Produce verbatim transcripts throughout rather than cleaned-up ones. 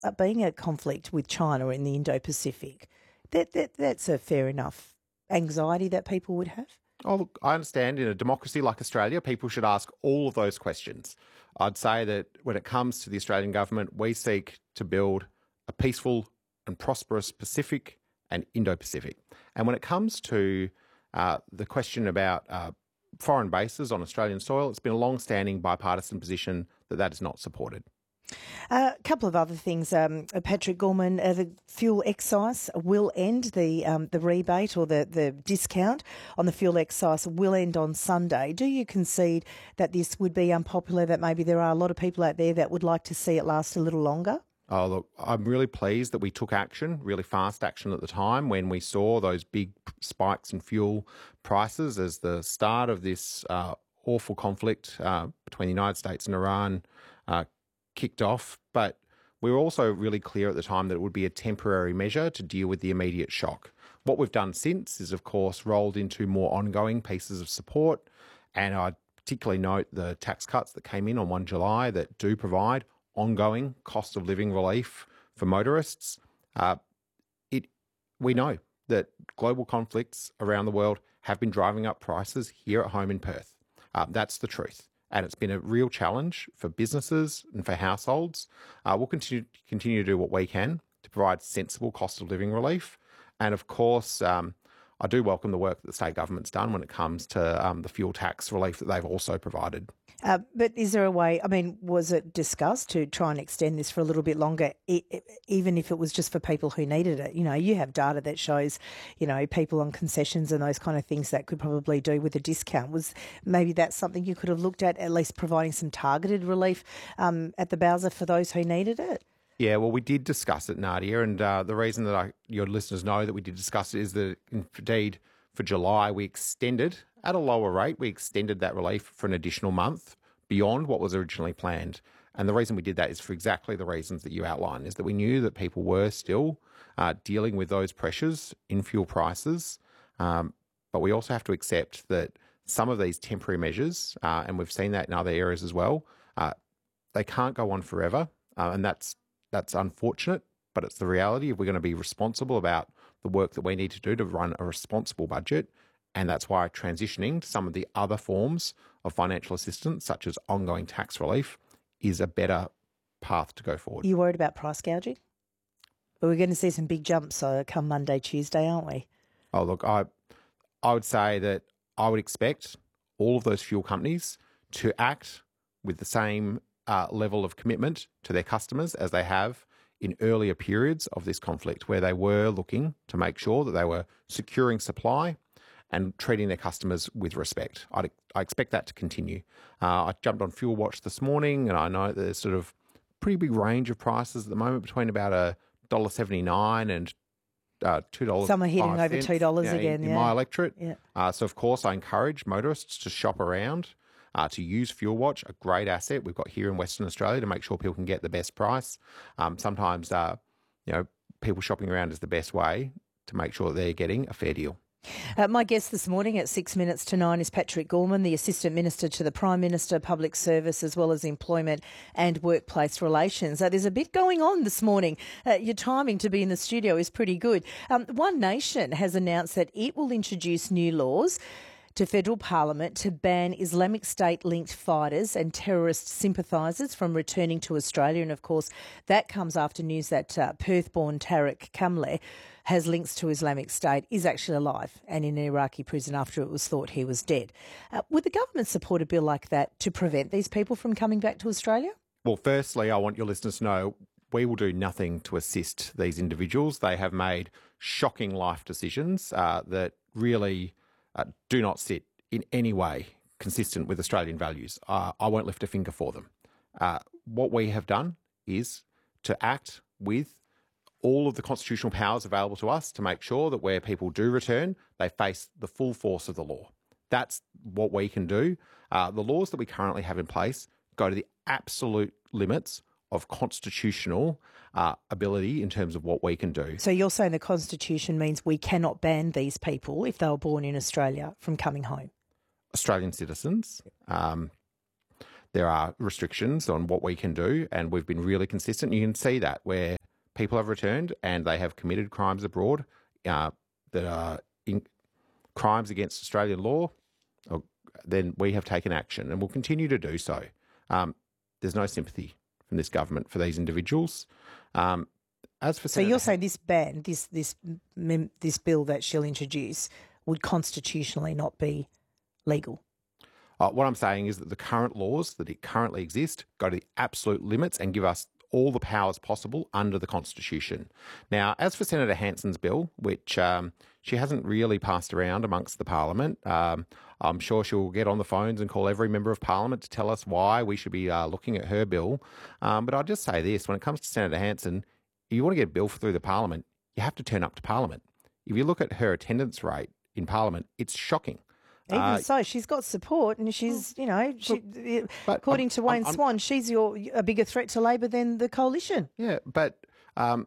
uh, being a conflict with China in the Indo-Pacific, that, that that's a fair enough anxiety that people would have? Oh, look, I understand in a democracy like Australia, people should ask all of those questions. I'd say that when it comes to the Australian government, we seek to build a peaceful and prosperous Pacific and Indo-Pacific. And when it comes to uh, the question about uh, foreign bases on Australian soil, it's been a long-standing bipartisan position that that is not supported. Uh, a couple of other things, um, Patrick Gorman, uh, the fuel excise will end, the um, the rebate or the, the discount on the fuel excise will end on Sunday. Do you concede that this would be unpopular, that maybe there are a lot of people out there that would like to see it last a little longer? Oh, look, I'm really pleased that we took action, really fast action at the time when we saw those big spikes in fuel prices as the start of this uh, awful conflict uh, between the United States and Iran uh, kicked off. But we were also really clear at the time that it would be a temporary measure to deal with the immediate shock. What we've done since is, of course, rolled into more ongoing pieces of support. And I particularly note the tax cuts that came in on the first of July that do provide ongoing cost of living relief for motorists. Uh, it, we know that global conflicts around the world have been driving up prices here at home in Perth. Uh, that's the truth. And it's been a real challenge for businesses and for households. Uh, we'll continue, continue to do what we can to provide sensible cost of living relief. And of course, um, I do welcome the work that the state government's done when it comes to um, the fuel tax relief that they've also provided. Uh, but is there a way, I mean, was it discussed to try and extend this for a little bit longer, e- even if it was just for people who needed it? You know, you have data that shows, you know, people on concessions and those kind of things that could probably do with a discount. Was maybe that's something you could have looked at, at least providing some targeted relief um, at the Bowser for those who needed it? Yeah, well, we did discuss it, Nadia, and uh, the reason that I, your listeners know that we did discuss it is that indeed for July we extended, at a lower rate, we extended that relief for an additional month beyond what was originally planned. And the reason we did that is for exactly the reasons that you outlined, is that we knew that people were still uh, dealing with those pressures in fuel prices, um, but we also have to accept that some of these temporary measures, uh, and we've seen that in other areas as well, uh, they can't go on forever, uh, and that's That's unfortunate, but it's the reality if we're going to be responsible about the work that we need to do to run a responsible budget. And that's why transitioning to some of the other forms of financial assistance, such as ongoing tax relief, is a better path to go forward. Are you worried about price gouging? But we're going to see some big jumps uh, come Monday, Tuesday, aren't we? Oh, look, I, I would say that I would expect all of those fuel companies to act with the same Uh, level of commitment to their customers as they have in earlier periods of this conflict, where they were looking to make sure that they were securing supply and treating their customers with respect. I'd, I expect that to continue. Uh, I jumped on Fuel Watch this morning, and I know that there's sort of pretty big range of prices at the moment, between about a one dollar seventy-nine and uh, two dollars. Some are hitting over two dollars you know, again. in, yeah. in my electorate. Yeah. Uh, so, of course, I encourage motorists to shop around. Uh, to use Fuel Watch, a great asset we've got here in Western Australia to make sure people can get the best price. Um, sometimes, uh, you know, people shopping around is the best way to make sure that they're getting a fair deal. Uh, my guest this morning at six minutes to nine is Patrick Gorman, the Assistant Minister to the Prime Minister, Public Service, as well as Employment and Workplace Relations. Uh, there's a bit going on this morning. Uh, your timing to be in the studio is pretty good. Um, One Nation has announced that it will introduce new laws to federal parliament to ban Islamic State-linked fighters and terrorist sympathisers from returning to Australia. And, of course, that comes after news that uh, Perth-born Tariq Kamleh has links to Islamic State, is actually alive and in an Iraqi prison after it was thought he was dead. Uh, would the government support a bill like that to prevent these people from coming back to Australia? Well, firstly, I want your listeners to know we will do nothing to assist these individuals. They have made shocking life decisions uh, that really Uh, do not sit in any way consistent with Australian values. Uh, I won't lift a finger for them. Uh, what we have done is to act with all of the constitutional powers available to us to make sure that where people do return, they face the full force of the law. That's what we can do. Uh, the laws that we currently have in place go to the absolute limits of constitutional uh, ability in terms of what we can do. So you're saying the Constitution means we cannot ban these people, if they were born in Australia, from coming home? Australian citizens, um, there are restrictions on what we can do, and we've been really consistent. You can see that where people have returned and they have committed crimes abroad uh, that are in crimes against Australian law, or, then we have taken action and will continue to do so. Um, there's no sympathy from this government for these individuals. Um, as for so Senator you're saying this ban, this this this bill that she'll introduce, would constitutionally not be legal? Uh, what I'm saying is that the current laws that it currently exist go to the absolute limits and give us all the powers possible under the Constitution. Now, as for Senator Hanson's bill, which um, she hasn't really passed around amongst the Parliament, um, I'm sure she'll get on the phones and call every member of Parliament to tell us why we should be uh, looking at her bill. Um, but I'll just say this, when it comes to Senator Hanson, if you want to get a bill through the Parliament, you have to turn up to Parliament. If you look at her attendance rate in Parliament, it's shocking. Even Uh, so, she's got support, and she's, you know, she, but according I'm- to Wayne I'm- I'm- Swan, she's your a bigger threat to Labor than the coalition. Yeah, but um,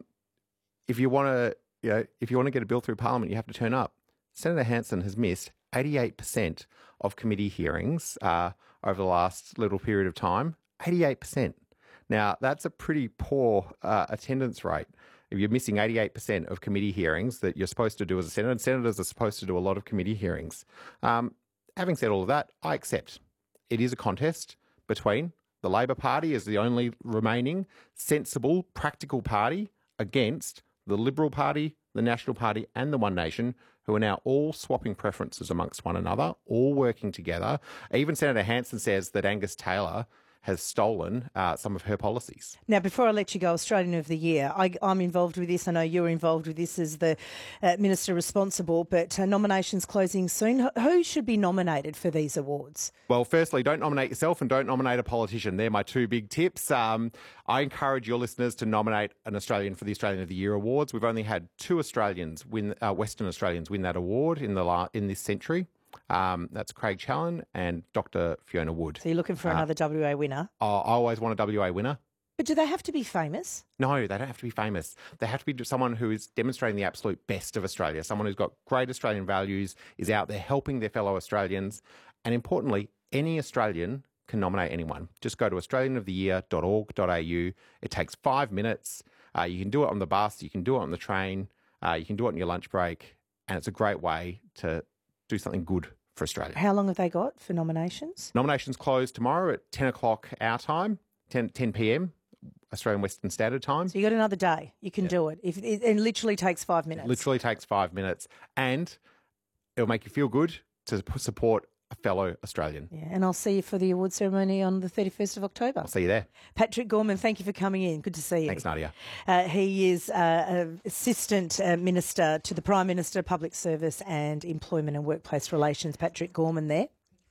if you want to, you know, if you want to get a bill through Parliament, you have to turn up. Senator Hanson has missed eighty-eight percent of committee hearings uh, over the last little period of time. eighty-eight percent. Now, that's a pretty poor uh, attendance rate. If you're missing eighty-eight percent of committee hearings that you're supposed to do as a senator, and senators are supposed to do a lot of committee hearings. Um, having said all of that, I accept it is a contest between the Labor Party as the only remaining sensible, practical party against the Liberal Party, the National Party and the One Nation, who are now all swapping preferences amongst one another, all working together. Even Senator Hanson says that Angus Taylor has stolen uh, some of her policies. Now, before I let you go, Australian of the Year, I, I'm involved with this. I know you're involved with this as the uh, Minister responsible, but uh, nominations closing soon. Who should be nominated for these awards? Well, firstly, don't nominate yourself and don't nominate a politician. They're my two big tips. Um, I encourage your listeners to nominate an Australian for the Australian of the Year awards. We've only had two Australians win, uh, Western Australians win that award in the la- in this century. Um, that's Craig Challen and Doctor Fiona Wood. So you're looking for Uh, another W A winner. I I always want a W A winner. But do they have to be famous? No, they don't have to be famous. They have to be someone who is demonstrating the absolute best of Australia, someone who's got great Australian values, is out there helping their fellow Australians. And importantly, any Australian can nominate anyone. Just go to australian of the year dot org dot a u. It takes five minutes. Uh, you can do it on the bus. You can do it on the train. Uh, you can do it on your lunch break. And it's a great way to do something good for Australia. How long have they got for nominations? Nominations close tomorrow at ten o'clock our time, ten p.m. Australian Western Standard Time. So you got another day. You can Yeah. do it. If it, it literally takes five minutes. It literally takes five minutes, and it'll make you feel good to p- support a fellow Australian. Yeah, and I'll see you for the award ceremony on the thirty-first of October. I'll see you there. Patrick Gorman, thank you for coming in. Good to see you. Thanks, Nadia. Uh, he is uh, Assistant uh, Minister to the Prime Minister, Public Service and Employment and Workplace Relations. Patrick Gorman there.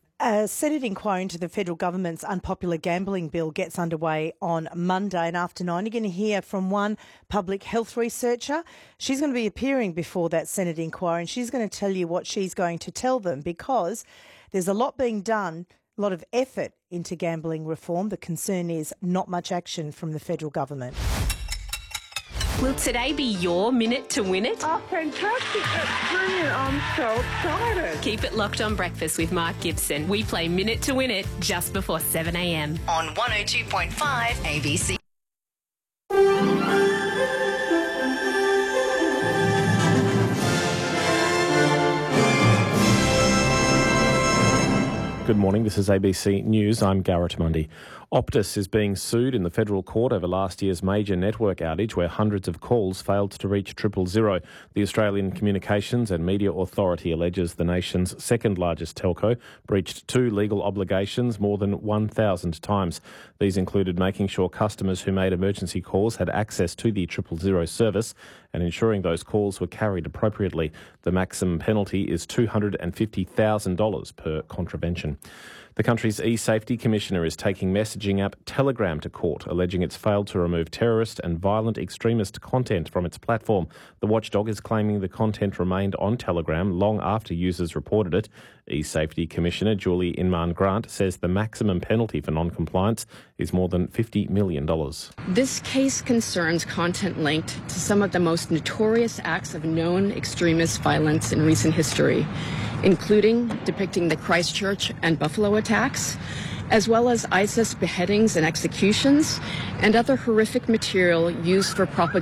A Senate inquiry into the federal government's unpopular gambling bill gets underway on Monday, and after nine, you're going to hear from one public health researcher. She's going to be appearing before that Senate inquiry, and she's going to tell you what she's going to tell them, because there's a lot being done, a lot of effort into gambling reform. The concern is not much action from the federal government. Will today be your minute to win it? Oh, fantastic. That's brilliant. I'm so excited. Keep it locked on Breakfast with Mark Gibson. We play Minute to Win It just before seven a.m. on one oh two point five A B C. Good morning, this is A B C News. I'm Garrett Mundy. Optus is being sued in the federal court over last year's major network outage where hundreds of calls failed to reach triple zero. The Australian Communications and Media Authority alleges the nation's second largest telco breached two legal obligations more than one thousand times. These included making sure customers who made emergency calls had access to the triple zero service and ensuring those calls were carried appropriately. The maximum penalty is two hundred fifty thousand dollars per contravention. The country's e-safety commissioner is taking messaging app Telegram to court, alleging it's failed to remove terrorist and violent extremist content from its platform. The watchdog is claiming the content remained on Telegram long after users reported it. E-safety commissioner Julie Inman-Grant says the maximum penalty for non-compliance is more than fifty million dollars. This case concerns content linked to some of the most notorious acts of known extremist violence in recent history, including depicting the Christchurch and Buffalo attacks, attacks, as well as ISIS beheadings and executions, and other horrific material used for propaganda.